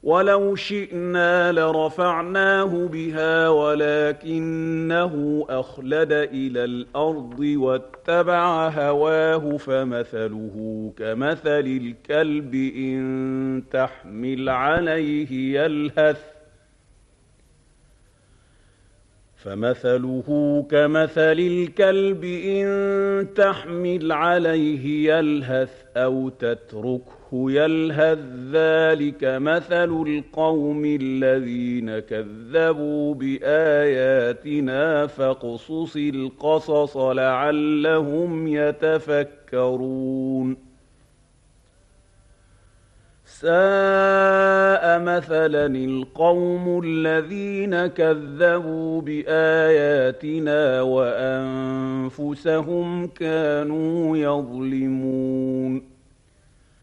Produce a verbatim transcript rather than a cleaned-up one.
ولو شئنا لرفعناه بها ولكنه أخلد إلى الأرض واتبع هواه فمثله كمثل الكلب إن تحمل عليه يلهث فمثله كمثل الكلب إن تحمل عليه يلهث أو تتركه يلهث ذلك مثل القوم الذين كذبوا بآياتنا فاقصص القصص لعلهم يتفكرون ساء مثلا القوم الذين كذبوا بآياتنا وأنفسهم كانوا يظلمون